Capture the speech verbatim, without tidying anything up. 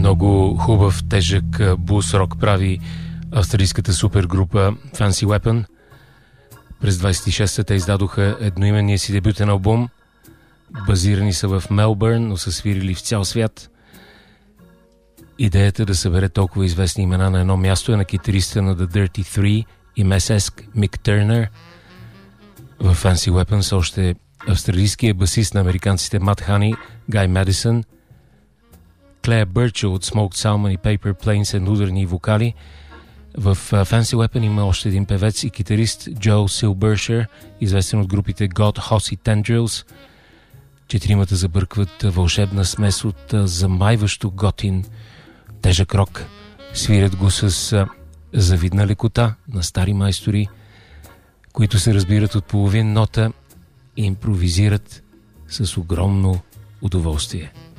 Много хубав, тежък блус-рок прави австралийската супергрупа Fancy Weapon. През двайсет и шеста те издадоха едноименния си дебютен албум. Базирани са в Мелбърн, но са свирили в цял свят. Идеята да събере толкова известни имена на едно място е на китариста на The Dirty Three и месеск Мик Търнър. В Fancy Weapon са още австралийския басист на американците Мат Хани, Гай Медисън, Клея Бърчел от Smoked Salmon и Paper Planes е ударни вокали. В Fancy Weapon има още един певец и китарист Джо Силбършер, известен от групите God, Hoss и Tendrils. Четиримата забъркват вълшебна смес от замайващо готин тежък рок. Свирят го с завидна лекота на стари майстори, които се разбират от половин нота и импровизират с огромно удоволствие.